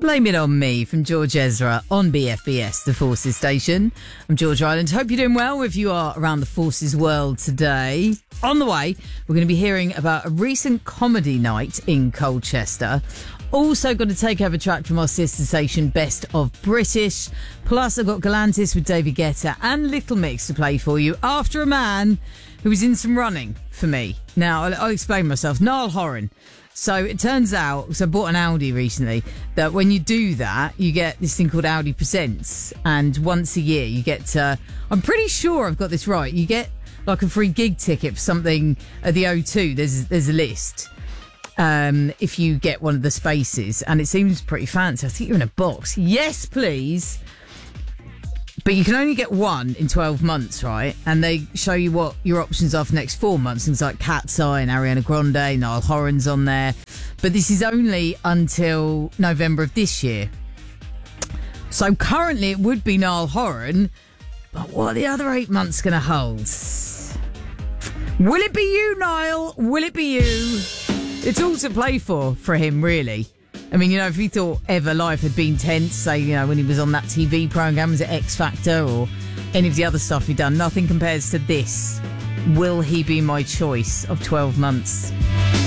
Blame It On Me from George Ezra on BFBS, the Forces station. I'm George Island. Hope you're doing well if you are around the Forces world today. On the way, we're going to be hearing about a recent comedy night in Colchester. Also got to take over track from our sister station, Best of British. Plus, I've got Galantis with David Guetta and Little Mix to play for you after a man who was in some running for me. Now, I'll explain myself. Niall Horan. So it turns out, so I bought an Audi recently, that when you do that, you get this thing called Audi Presents. And once a year, you get, I'm pretty sure I've got this right, you get like a free gig ticket for something at the O2. There's a list. If you get one of the spaces, and it seems pretty fancy. I think you're in a box. Yes, please. But you can only get one in 12 months, right? And they show you what your options are for the next 4 months. Things like Cat's Eye and Ariana Grande, Niall Horan's on there. But this is only until November of this year. So currently it would be Niall Horan. But what are the other 8 months going to hold? Will it be you, Niall? Will it be you? It's all to play for him, really. I mean, you know, if he thought ever life had been tense, say, you know, when he was on that TV programme, was it X Factor or any of the other stuff he'd done, nothing compares to this. Will he be my choice of 12 months?